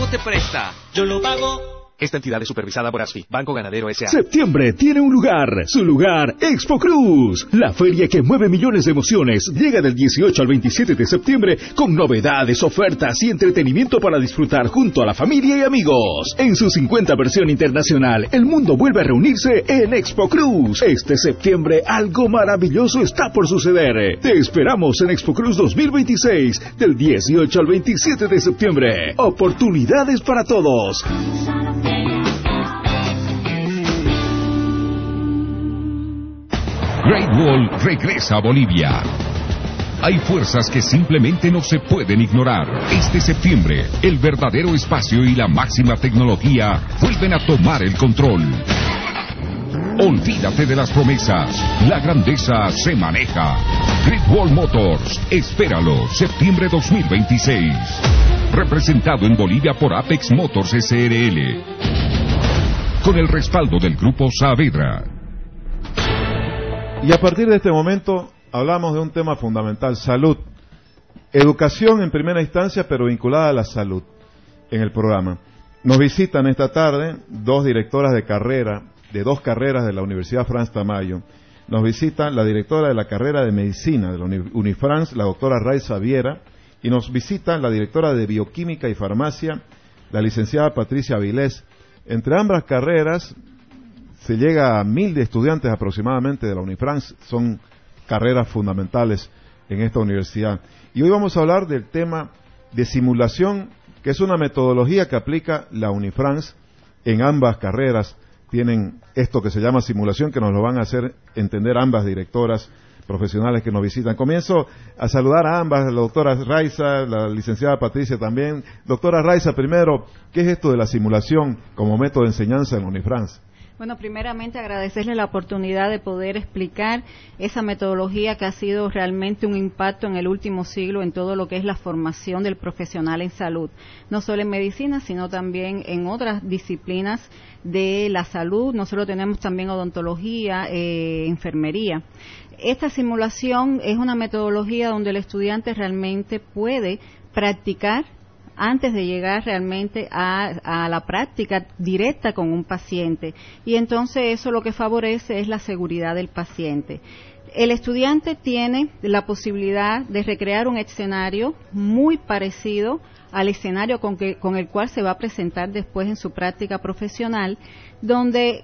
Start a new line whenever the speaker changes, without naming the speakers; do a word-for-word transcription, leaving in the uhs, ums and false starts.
te presta.
Yo lo pago.
Esta entidad es supervisada por ASFI, Banco Ganadero S A
Septiembre tiene un lugar, su lugar, Expo Cruz. La feria que mueve millones de emociones llega del dieciocho al veintisiete de septiembre con novedades, ofertas y entretenimiento para disfrutar junto a la familia y amigos. En su cincuenta versión internacional, el mundo vuelve a reunirse en Expo Cruz. Este septiembre algo maravilloso está por suceder. Te esperamos en Expo Cruz dos mil veintiséis, del dieciocho al veintisiete de septiembre. Oportunidades para todos.
Great Wall regresa a Bolivia. Hay fuerzas que simplemente no se pueden ignorar. Este septiembre, el verdadero espacio y la máxima tecnología vuelven a tomar el control. Olvídate de las promesas. La grandeza se maneja. Great Wall Motors. Espéralo, septiembre dos mil veintiséis. Representado en Bolivia por Apex Motors S R L. Con el respaldo del Grupo Saavedra.
Y a partir de este momento hablamos de un tema fundamental, salud. Educación en primera instancia, pero vinculada a la salud en el programa. Nos visitan esta tarde dos directoras de carrera, de dos carreras de la Universidad Franz Tamayo. Nos visita la directora de la carrera de Medicina de la Unifrance, la doctora Raiza Viera, y nos visita la directora de Bioquímica y Farmacia, la licenciada Patricia Avilés. Entre ambas carreras se llega a mil de estudiantes aproximadamente de la Unifrance, son carreras fundamentales en esta universidad. Y hoy vamos a hablar del tema de simulación, que es una metodología que aplica la Unifrance en ambas carreras. Tienen esto que se llama simulación, que nos lo van a hacer entender ambas directoras profesionales que nos visitan. Comienzo a saludar a ambas, la doctora Raiza, la licenciada Patricia también. Doctora Raiza, primero, ¿qué es esto de la simulación como método de enseñanza en la Unifrance?
Bueno, primeramente agradecerle la oportunidad de poder explicar esa metodología que ha sido realmente un impacto en el último siglo en todo lo que es la formación del profesional en salud, no solo en medicina, sino también en otras disciplinas de la salud. Nosotros tenemos también odontología, eh, enfermería. Esta simulación es una metodología donde el estudiante realmente puede practicar antes de llegar realmente a, a la práctica directa con un paciente. Y entonces eso lo que favorece es la seguridad del paciente. El estudiante tiene la posibilidad de recrear un escenario muy parecido al escenario con, que, con el cual se va a presentar después en su práctica profesional, donde